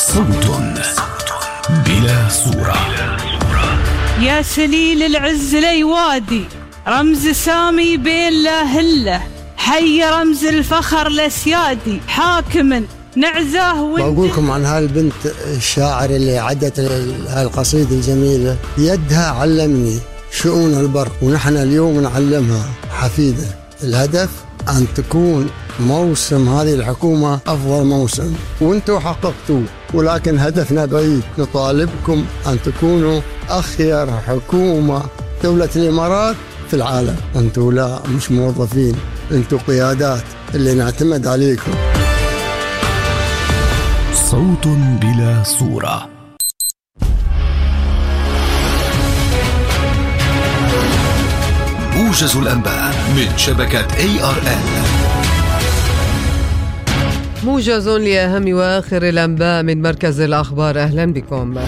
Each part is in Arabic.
صوت بلا صورة. يا سليل العز ليوادي، رمز سامي بين لا هله، حي رمز الفخر لسيادي، حاكم نعزاه. بقولكم عن هالبنت الشاعر اللي عدت هالقصيدة الجميلة، يدها علمني شؤون البر، ونحن اليوم نعلمها حفيدة. الهدف أن تكون موسم هذه الحكومة أفضل موسم، وانتوا حققتوه، ولكن هدفنا بعيد. نطالبكم أن تكونوا أخير حكومة دولة الإمارات في العالم. انتوا لا مش موظفين، انتوا قيادات اللي نعتمد عليكم. صوت بلا صورة. موجز الأنباء من شبكة ARN. موجز لأهم وآخر الأنباء من مركز الأخبار. أهلا بكم.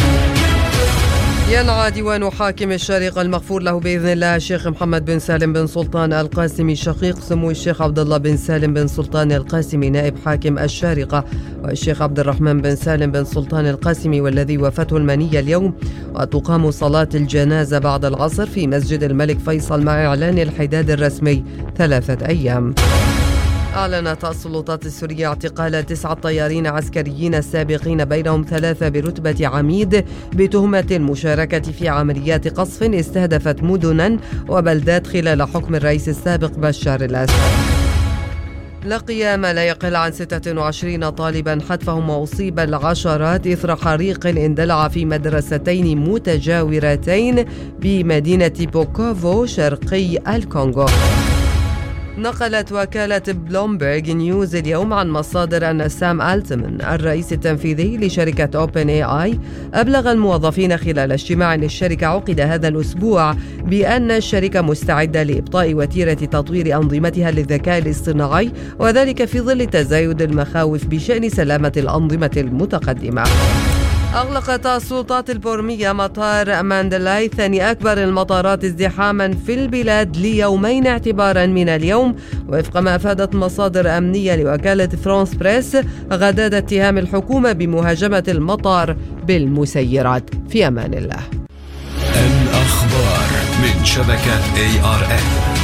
ينعى ديوان حاكم الشارقة المغفور له بإذن الله الشيخ محمد بن سالم بن سلطان القاسمي شقيق سمو الشيخ عبد الله بن سالم بن سلطان القاسمي نائب حاكم الشارقة، والشيخ عبد الرحمن بن سالم بن سلطان القاسمي والذي وفاته المنية اليوم، وتقام صلاة الجنازة بعد العصر في مسجد الملك فيصل مع إعلان الحداد الرسمي 3 أيام. أعلنت السلطات السورية اعتقال 9 طيارين عسكريين سابقين بينهم 3 برتبة عميد بتهمة المشاركة في عمليات قصف استهدفت مدنا وبلدات خلال حكم الرئيس السابق بشار الأسد. لقي ما لا يقل عن 26 طالبا حتفهم وأصيب العشرات إثر حريق اندلع في مدرستين متجاورتين بمدينة بوكوفو شرقي الكونغو. نقلت وكالة بلومبرج نيوز اليوم عن مصادر أن سام ألتمان الرئيس التنفيذي لشركة أوبن اي اي أبلغ الموظفين خلال اجتماع للشركة عقد هذا الأسبوع بأن الشركة مستعدة لإبطاء وتيرة تطوير أنظمتها للذكاء الاصطناعي، وذلك في ظل تزايد المخاوف بشأن سلامة الأنظمة المتقدمة. أغلقت السلطات البورمية مطار ماندلاي ثاني أكبر المطارات ازدحاما في البلاد ليومين اعتبارا من اليوم، وفق ما أفادت مصادر أمنية لوكالة فرانس بريس غداة اتهام الحكومة بمهاجمة المطار بالمسيرات. في أمان الله. الأخبار من شبكة ARN.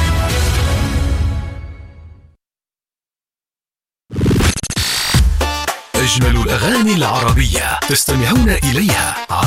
أجمل الأغاني العربية تستمعون إليها